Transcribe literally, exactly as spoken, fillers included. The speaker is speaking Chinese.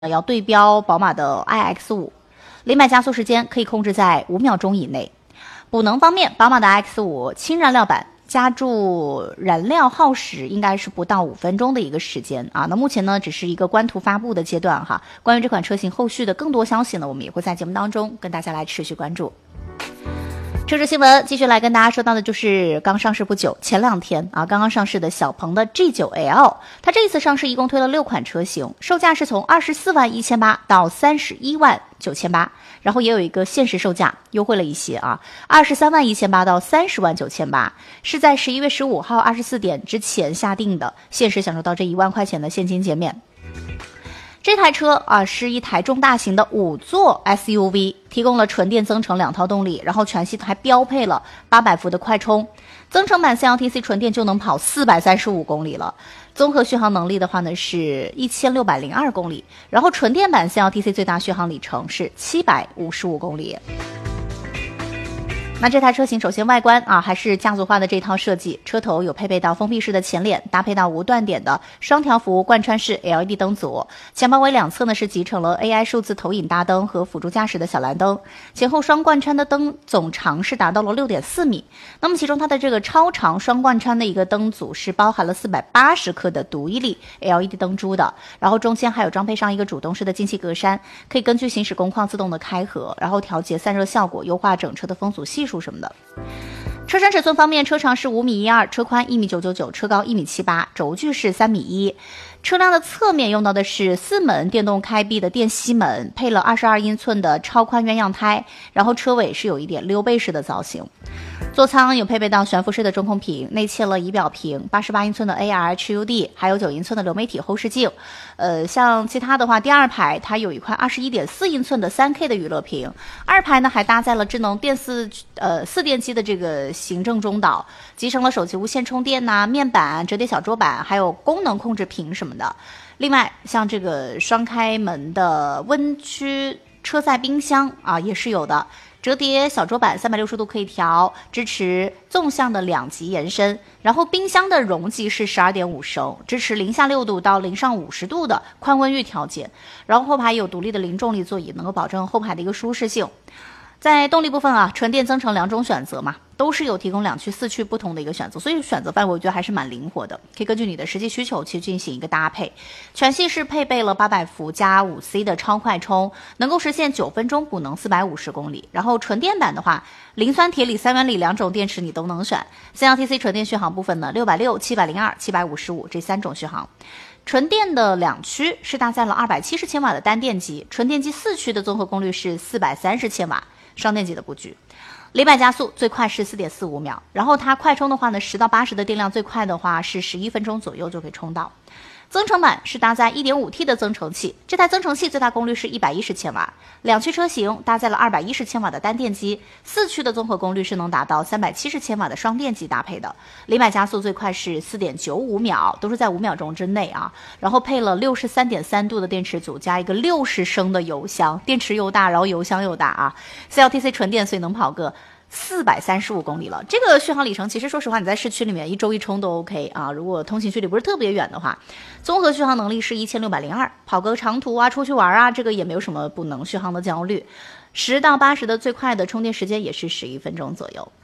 要对标宝马的 i X 五， 零百加速时间可以控制在五秒钟以内。补能方面，宝马的 i X 五 轻燃料版加注燃料耗时应该是不到五分钟的一个时间啊。那目前呢，只是一个官图发布的阶段哈。关于这款车型后续的更多消息呢，我们也会在节目当中跟大家来持续关注。车市新闻继续来跟大家说到的就是刚上市不久，前两天啊刚刚上市的小鹏的 G 九 L， 它这一次上市一共推了六款车型，售价是从二十四万一千八到三十一万九千八，然后也有一个限时售价优惠了一些啊，二十三万一千八到三十万九千八，是在十一月十五号二十四点之前下定的，限时享受到这一万块钱的现金减免。这台车啊是一台中大型的五座 S U V， 提供了纯电增程两套动力，然后全系还标配了八百伏的快充，增程版 C L T C 纯电就能跑四百三十五公里了，综合续航能力的话呢是一千六百零二公里，然后纯电版 C L T C 最大续航里程是七百五十五公里。那这台车型首先外观啊还是家族化的这套设计，车头有配备到封闭式的前脸，搭配到无断点的双条幅贯穿式 L E D 灯组，前包围两侧呢是集成了 A I 数字投影大灯和辅助驾驶的小蓝灯，前后双贯穿的灯总长是达到了 六点四米。那么其中它的这个超长双贯穿的一个灯组是包含了四百八十克的独一粒 L E D 灯珠的，然后中间还有装配上一个主动式的进气格栅，可以根据行驶工况自动的开合，然后调节散热效果，优化整车的风阻系数什么的。车身尺寸方面，车长是五米一二，车宽一米九九九，车高一米七八，轴距是三米一。车辆的侧面用到的是四门电动开闭的电吸门，配了二十二英寸的超宽鸳鸯胎，然后车尾是有一点溜背式的造型。座舱有配备到悬浮式的中控屏，内嵌了仪表屏，八十八英寸的 A R H U D， 还有九英寸的流媒体后视镜。呃，像其他的话，第二排它有一块二十一点四英寸的 三 K 的娱乐屏，二排呢还搭载了智能电四呃四电机的这个行政中岛，集成了手机无线充电呐、啊、面板、折叠小桌板，还有功能控制屏什么的。另外，像这个双开门的温区车载冰箱啊也是有的。折叠小桌板三百六十度可以调，支持纵向的两级延伸，然后冰箱的容积是 十二点五升，支持零下六度到零上五十度的宽温域调节，然后后排有独立的零重力座椅，能够保证后排的一个舒适性。在动力部分啊，纯电增程两种选择嘛，都是有提供两驱四驱不同的一个选择，所以选择范围我觉得还是蛮灵活的，可以根据你的实际需求去进行一个搭配。全系是配备了八百伏加 五 C 的超快充，能够实现九分钟补能四百五十公里。然后纯电版的话，磷酸铁锂三元锂两种电池你都能选。C L T C 纯电续航部分呢，六百六十、七百零二、七百五十五这三种续航。纯电的两驱是搭载了二百七十千瓦的单电机，纯电机四驱的综合功率是四百三十千瓦。双电机的布局，零百加速最快是 四点四五秒，然后它快充的话呢，十到八十的电量最快的话是十一分钟左右就可以充到。增程版是搭载 一点五 T 的增程器，这台增程器最大功率是一百一十千瓦，两驱车型搭载了二百一十千瓦的单电机，四驱的综合功率是能达到三百七十千瓦的双电机搭配的。零百加速最快是 四点九五秒，都是在五秒钟之内啊。然后配了 六十三点三度的电池组加一个六十升的油箱，电池又大，然后油箱又大啊。C L T C 纯电，所以能跑个四百三十五公里了，这个续航里程其实说实话你在市区里面一周一充都 OK 啊，如果通勤距离不是特别远的话，综合续航能力是一千六百零二，跑个长途啊出去玩啊，这个也没有什么不能续航的焦虑。十到八十的最快的充电时间也是十一分钟左右。